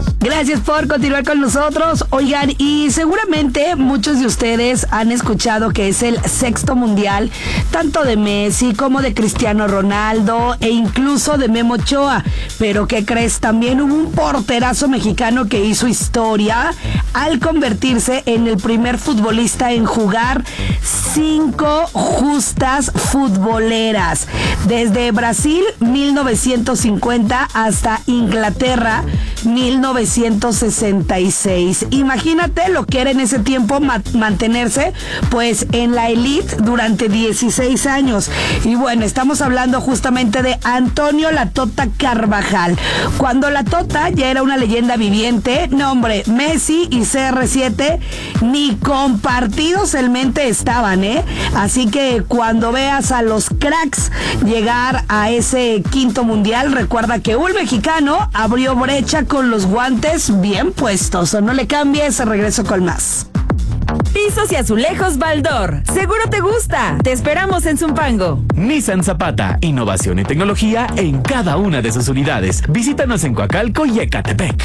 Gracias por continuar con nosotros. Oigan, y seguramente muchos de ustedes han escuchado que es el sexto mundial, tanto de Messi como de Cristiano Ronaldo e incluso de Memo Ochoa. Pero ¿qué crees? También hubo un porterazo mexicano que hizo historia al convertirse en el primer futbolista en jugar 5 justas futboleras. Desde Brasil, 1950, hasta Inglaterra, 1966. Imagínate lo que era en ese tiempo mantenerse pues en la elite durante 16 años. Y bueno, estamos hablando justamente de Antonio La Tota Carvajal. Cuando La Tota ya era una leyenda viviente, no hombre, Messi y CR7 ni compartidos en mente estaban, ¿eh? Así que cuando veas a los cracks llegar a ese quinto mundial, recuerda que un mexicano abrió brecha con los guantes bien puestos. O no le cambies, regreso con más. Pisos y azulejos Baldor. Seguro te gusta. Te esperamos en Zumpango. Nissan Zapata. Innovación y tecnología en cada una de sus unidades. Visítanos en Coacalco y Ecatepec.